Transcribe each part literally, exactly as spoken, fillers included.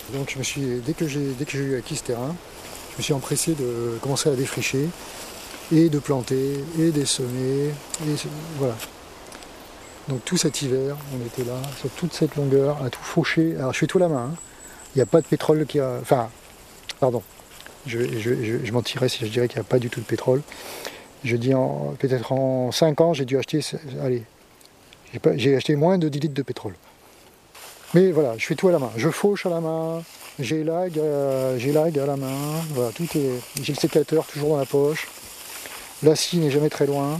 Donc je me suis, dès que j'ai dès que j'ai eu acquis ce terrain, je me suis empressé de commencer à défricher et de planter et d'essemer. Et voilà. Donc tout cet hiver, on était là, sur toute cette longueur, à tout faucher. Alors je fais tout à la main. Hein. Il n'y a pas de pétrole qui a. Enfin, pardon. Je, je, je, je mentirais si je dirais qu'il n'y a pas du tout de pétrole. Je dis en, peut-être en cinq ans, j'ai dû acheter. Allez, j'ai, pas, j'ai acheté moins de dix litres de pétrole. Mais voilà, je fais tout à la main. Je fauche à la main, j'élague, euh, j'élague à la main. Voilà, tout est. J'ai le sécateur toujours dans la poche. La scie n'est jamais très loin.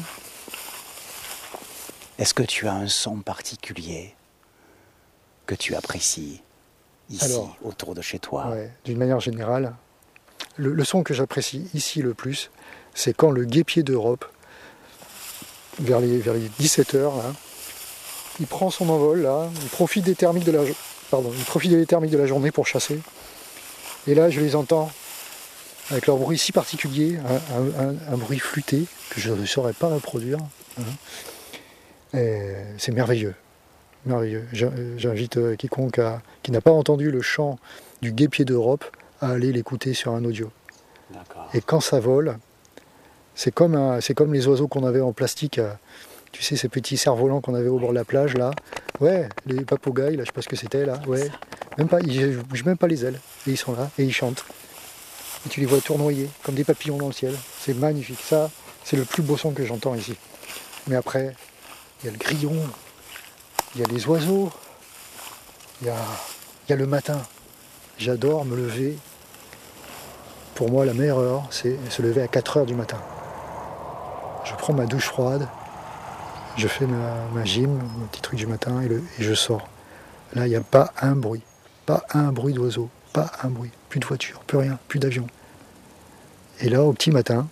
Est-ce que tu as un son particulier que tu apprécies ici, alors, autour de chez toi? Ouais, d'une manière générale, le, le son que j'apprécie ici le plus, c'est quand le guêpier d'Europe, vers les, vers les dix-sept heures, là, il prend son envol, là, il profite des thermiques de la, pardon, il profite des thermiques de la journée pour chasser. Et là, je les entends avec leur bruit si particulier, un, un, un, un bruit flûté que je ne saurais pas reproduire. Hein. C'est merveilleux. Merveilleux. J'invite quiconque à, qui n'a pas entendu le chant du guêpier d'Europe à aller l'écouter sur un audio. Et quand ça vole, c'est comme, un, c'est comme les oiseaux qu'on avait en plastique, tu sais, ces petits cerfs-volants qu'on avait au bord de la plage, là. Ouais, les papagayes, là, je sais pas ce que c'était, là. Ouais. Même pas, ils ne bougent même pas les ailes. Et ils sont là, et ils chantent. Et tu les vois tournoyer, comme des papillons dans le ciel. C'est magnifique. Ça, c'est le plus beau son que j'entends ici. Mais après, il y a le grillon, il y a les oiseaux, il y a, il y a le matin. J'adore me lever. Pour moi, la meilleure heure, c'est se lever à quatre heures du matin. Je prends ma douche froide, je fais ma, ma gym, mon petit truc du matin, et, le, et je sors. Là, il n'y a pas un bruit, pas un bruit d'oiseau, pas un bruit, plus de voiture, plus rien, plus d'avion. Et là, au petit matin,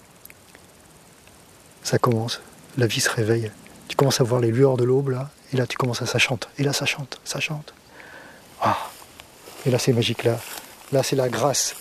ça commence, la vie se réveille. Tu commences à voir les lueurs de l'aube, là, et là, tu commences à ça chante, et là, ça chante, ça chante. Ah. Et là, c'est magique, là. Là, c'est la grâce.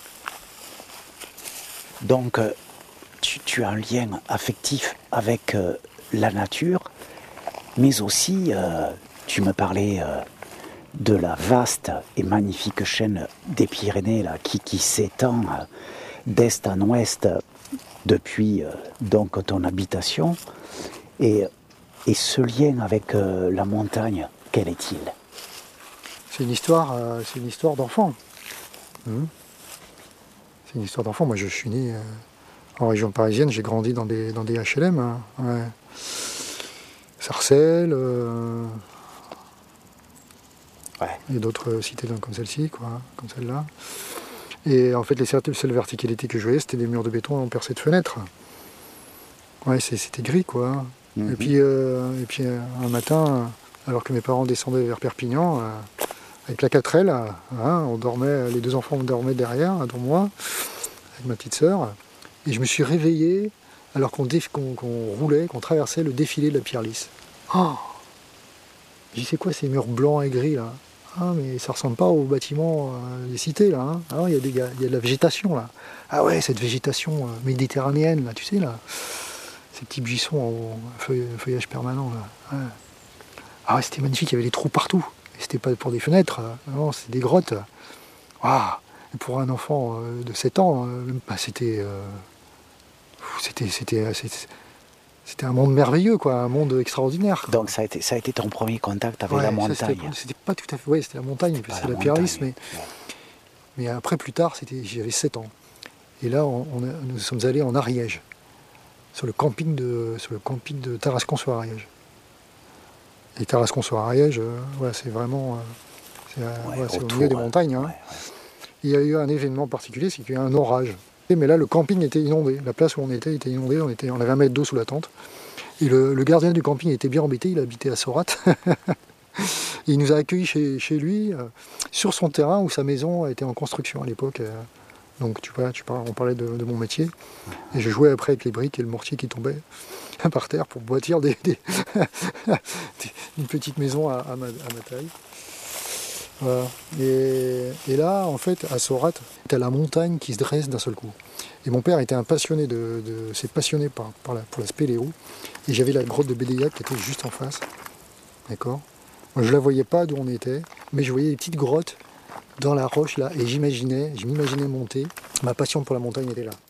Donc, euh, tu, tu as un lien affectif avec euh, la nature, mais aussi, euh, tu me parlais euh, de la vaste et magnifique chaîne des Pyrénées là, qui, qui s'étend euh, d'est en ouest depuis euh, donc ton habitation. Et, et ce lien avec euh, la montagne, quel est-il? C'est une histoire, euh, c'est une histoire d'enfant. Mmh. C'est une histoire d'enfant. Moi, je suis né euh, en région parisienne. J'ai grandi dans des, dans des H L M. Hein. Ouais. Sarcelles, euh, ouais. Et d'autres cités comme celle-ci, quoi, comme celle-là. Et en fait, les seules verticalités que je voyais, c'était des murs de béton percés de fenêtres. Ouais, c'était gris, quoi. Mmh. Et puis, euh, et puis un matin, alors que mes parents descendaient vers Perpignan, euh, avec la quatre L, hein, on dormait, les deux enfants dormaient derrière, devant moi, avec ma petite sœur. Et je me suis réveillé alors qu'on qu'on, qu'on roulait, qu'on traversait le défilé de la pierre lisse. Oh, j'ai dit, c'est quoi ces murs blancs et gris là? Ah, mais ça ressemble pas aux bâtiments euh, des cités là. Hein. Ah, il y a des, il y a de la végétation là. Ah ouais, cette végétation euh, méditerranéenne là, tu sais là. Ces petits buissons en feuille, feuillage permanent là. Ouais. Ah ouais, c'était magnifique, il y avait des trous partout. Et c'était pas pour des fenêtres, non, c'était des grottes. Ah, et pour un enfant euh, de sept ans, euh, bah, c'était, euh, c'était, c'était, c'était, c'était un monde merveilleux, quoi, un monde extraordinaire. Quoi. Donc ça a été, ça a été ton premier contact avec ouais, la montagne. C'était pas tout à fait, ouais, c'était la montagne, c'est la, la pierre lisse, mais, ouais. mais après plus tard, c'était, j'avais sept ans. Et là, on, on a, nous sommes allés en Ariège, sur le camping de, sur le camping de Tarascon-sur-Ariège. Et Tarascon-sur-Ariège, euh, ouais, c'est vraiment, euh, c'est, ouais, ouais, c'est au milieu des montagnes. Hein. Ouais, ouais. Il y a eu un événement particulier, c'est qu'il y a eu un orage. Mais là, le camping était inondé. La place où on était était inondée. On, était, on avait un mètre d'eau sous la tente. Et le, le gardien du camping était bien embêté. Il habitait à Saurat. Il nous a accueillis chez, chez lui, euh, sur son terrain où sa maison était en construction à l'époque. Euh, donc, tu vois, tu parles, on parlait de, de mon métier. Et je jouais après avec les briques et le mortier qui tombaient par terre pour bâtir des, des une petite maison à, à, ma, à ma taille. Voilà. Et, et là, en fait, à Saurat, tu as la montagne qui se dresse d'un seul coup. Et mon père était un passionné de, de s'est passionné par, par la, pour la spéléo. Et j'avais la grotte de Bédéiac qui était juste en face. D'accord. Moi, je la voyais pas d'où on était, mais je voyais des petites grottes dans la roche là, et j'imaginais, je m'imaginais monter. Ma passion pour la montagne était là.